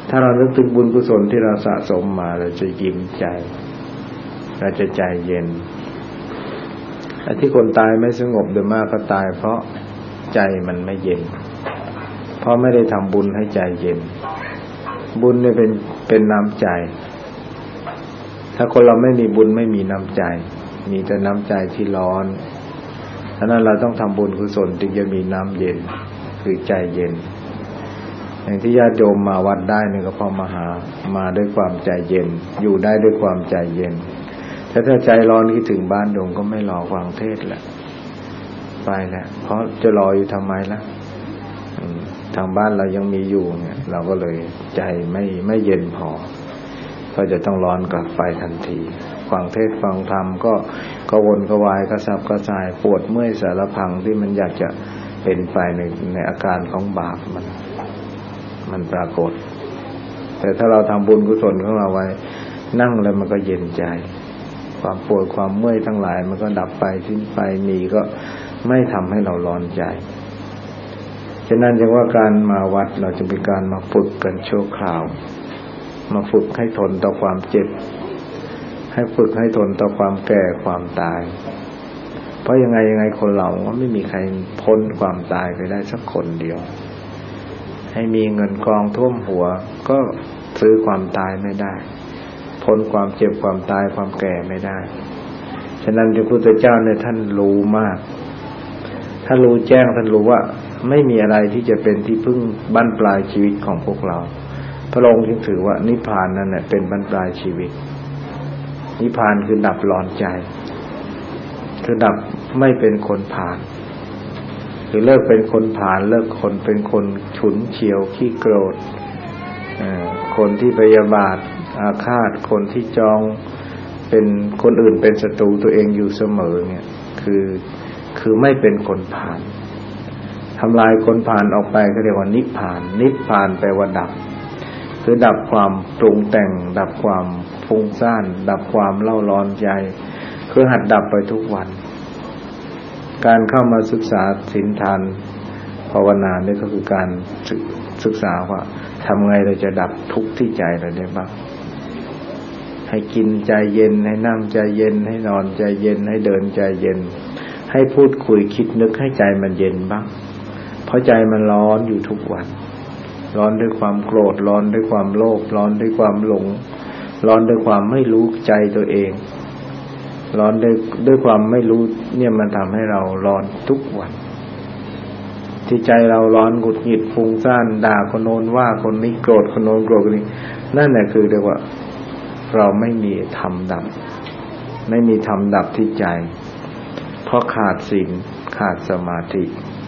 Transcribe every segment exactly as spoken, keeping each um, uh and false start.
ถ้าเรานึกถึงบุญกุศลที่เราสะสมมาเราจะยิ้มใจเราจะใจเย็นไอ้ที่คนตายไม่สงบโดยมากก็ตายเพราะใจมันไม่เย็นเพราะไม่ได้ทำบุญให้ใจเย็นบุญเนี่ยเป็นเป็นน้ำใจถ้าคนเราไม่มีบุญไม่มีน้ำใจมีแต่น้ำใจที่ร้อนฉะนั้นเราต้องทำบุญกุศลจึงจะมีน้ำเย็นคือใจเย็นอย่างที่ญาติโยมมาวัดได้นี่ก็เพราะมาหามาด้วยความใจเย็นอยู่ได้ด้วยความใจเย็นแต่ถ้าใจร้อนคิดถึงบ้านโยมก็ไม่รอฟังเทศน์แหละไปแล้วเพราะจะรออยู่ทำไมล่ะทางบ้านเรายังมีอยู่เนี่ยเราก็เลยใจไม่ไม่เย็นพอก็จะต้องร้อนกลับไปทันทีฟังเทศน์ฟังธรรมก็กระวนกระวายกระสับกระส่ายปวดเมื่อยสารพังที่มันอยากจะเป็นไปในในอาการของบาปมันมันปรากฏแต่ถ้าเราทำบุญกุศลของเราไว้นั่งแล้วมันก็เย็นใจความปวดความเมื่อยทั้งหลายมันก็ดับไปสิ้นไปมีก็ไม่ทำให้เราร้อนใจฉะนั้นจึงว่าการมาวัดเราจึงเป็นการมาฝึกกันชั่วคราวมาฝึกให้ทนต่อความเจ็บให้ฝึกให้ทนต่อความแก่ความตายเพราะยังไงยังไงคนเราก็ไม่มีใครพ้นความตายไปได้สักคนเดียวให้มีเงินกองท่วมหัวก็ซื้อความตายไม่ได้พ้นความเจ็บความตายความแก่ไม่ได้ฉะนั้นพระพุทธเจ้าเนี่ยท่านรู้มากท่านรู้แจ้งท่านรู้ว่าไม่มีอะไรที่จะเป็นที่พึ่งบั้นปลายชีวิตของพวกเราพระองค์จึงถือว่านิพพานนั่นแหละเป็นบั้นปลายชีวิตนิพพานคือดับร้อนใจคือดับไม่เป็นคนผ่านคือเลิกเป็นคนผ่านเลิกคนเป็นคนฉุนเฉียวขี้โกรธคนที่พยาบาทอาฆาตคนที่จองเป็นคนอื่นเป็นศัตรูตัวเองอยู่เสมอเนี่ยคือคือไม่เป็นคนผ่านทำลายคนผ่านออกไปก็เรียกว่านิพพานนิพพานแปลว่าดับคือดับความปรุงแต่งดับความฟุ้งซ่านดับความเล่าร้อนใจคือหัดดับไปทุกวันการเข้ามาศึกษาศีลทานภาวนาเนี่ยก็คือการศึกษาว่าทำไงเราจะดับทุกข์ที่ใจเราได้บ้างให้กินใจเย็นให้นั่งใจเย็นให้นอนใจเย็นให้เดินใจเย็นให้พูดคุยคิดนึกให้ใจมันเย็นบ้างเพราะใจมันร้อนอยู่ทุกวันร้อนด้วยความโกรธร้อนด้วยความโลภร้อนด้วยความหลงร้อนด้วยความไม่รู้ใจตัวเองร้อนด้วยด้วยความไม่รู้เนี่ยมันทำให้เราร้อนทุกวันที่ใจเราร้อนหงุดหงิดฟุ้งซ่านด่าคนโน้นว่าคนนี้โกรธคนโน้นโกรธคนนี้นั่นแหละคือเรียกว่าเราไม่มีธรรมดับไม่มีธรรมดับที่ใจเพราะขาดศีลขาดสมาธิ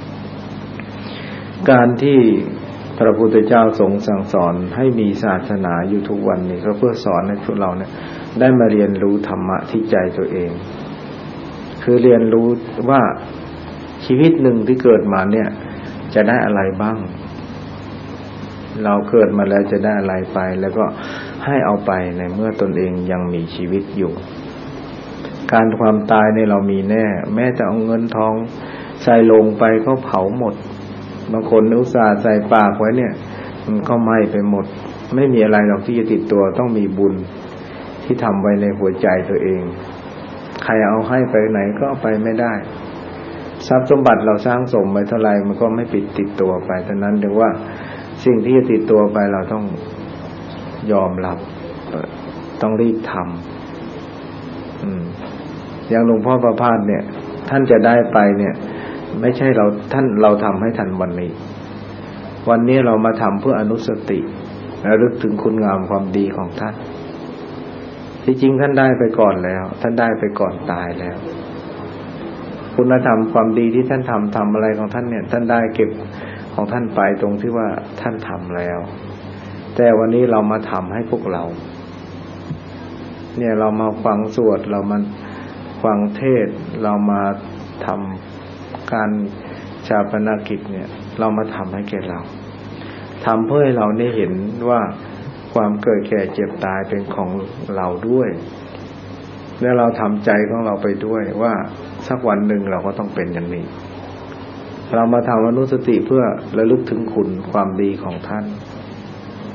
การที่พระพุทธเจ้าทรงสั่งสอนให้มีศาสนาอยู่ทุกวันนี้ก็เพื่อสอนให้พวกเราเนี่ยได้มาเรียนรู้ธรรมะที่ใจตัวเองคือเรียนรู้ว่าชีวิตหนึ่งที่เกิดมาเนี่ยจะได้อะไรบ้างเราเกิดมาแล้วจะได้อะไรไปแล้วก็ให้เอาไปในเมื่อตนเองยังมีชีวิตอยู่การความตายเนี่ยเรามีแน่แม้จะเอาเงินทองใส่ลงไปก็เผาหมดบางคนอุตส่าห์ใส่ปากไว้เนี่ยมันก็ไหม้ไปหมดไม่มีอะไรหรอกที่จะติดตัวต้องมีบุญที่ทำไว้ในหัวใจตัวเองใครเอาให้ไปไหนก็เอาไปไม่ได้ทรัพย์สมบัติเราสร้างสมไว้เท่าไรมันก็ไม่ปิดติดตัวไปเท่านั้นเรียกว่าสิ่งที่จะติดตัวไปเราต้องยอมรับต้องรีบทำอืมอย่างหลวงพ่อประภาสเนี่ยท่านจะได้ไปเนี่ยไม่ใช่เราท่านเราทำให้ทันวันนี้วันนี้เรามาทำเพื่ออนุสติระลึกถึงคุณงามความดีของท่านที่จริงท่านได้ไปก่อนแล้วท่านได้ไปก่อนตายแล้วคุณธรรมความดีที่ท่านทำทำอะไรของท่านเนี่ยท่านได้เก็บของท่านไปตรงที่ว่าท่านทำแล้วแต่วันนี้เรามาทำให้พวกเราเนี่ยเรามาฟังสวดเรามาฟังเทศเรามาทำการชาปนกิจเนี่ยเรามาทำให้แก่เราทำเพื่อให้เราได้เห็นว่าความเกิดแก่เจ็บตายเป็นของเราด้วยและเราทำใจของเราไปด้วยว่าสักวันหนึ่งเราก็ต้องเป็นอย่างนี้เรามาทำอนุสติเพื่อระลึกถึงคุณความดีของท่าน